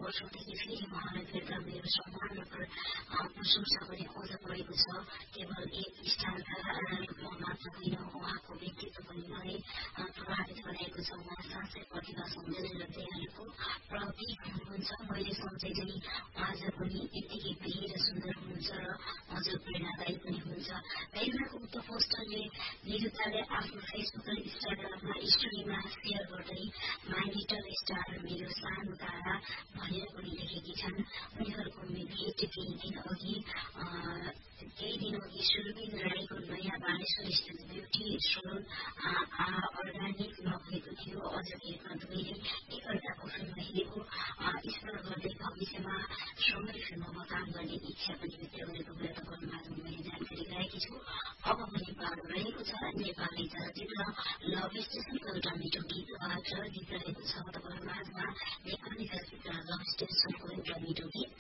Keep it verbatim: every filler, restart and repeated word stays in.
वर्षौँदेखि फेरि उहाँलाई भेट्दा मेरो सम्मान र प्रशंसा पनि अझ बढेको छ। केवल एक स्टारका रूपमा मात्र होइन, उहाँको व्यक्तित्व पनि मलाई प्रभावित बनाएको छ। उहाँ साँच्चै प्रतिभा, सौन्दर्य र दयालुको प्रतीक हुनुहुन्छ। मैले सम्झे चाहिँ आज पनि यत्तिकै प्रिय र सुन्दर हुनुहुन्छ र अझ प्रेरणादायी पनि हुन्छ। मेघनाको उक्त पोस्टरले निरुताले आफ्नो फेसबुक र इन्स्टाग्राममा स्टोरीमा सेयर गर्दै माई लिटल स्टार, मेरो सानो तारा भनेर पनि लेखेकी छन्। उनीहरूको भेट केही दिन अघि केही दिन अघि सुरबिन राईको नयाँ बालेश्वर स्थित ब्युटी सलुन अर्गानिकमा भएको थियो। अझ भेटमा दुवैले एकअर्काको फिल्म हेरेको स्मरण गर्दै भविष्यमा सँगै फिल्ममा काम गर्ने इच्छा पनि व्यक्त गरेको कुरा तपाईँहरूमाझमा मैले जानकारी गराएकी छु। अब पनि पालो रहेको छ नेपाली चलचित्र लभ स्टेसनको एउटा मिठो गीतबाट गीत रहेको छ तपाईँहरूमाझमा। नेपाली चलचित्र लभ स्टेसनको एउटा मिठो गीत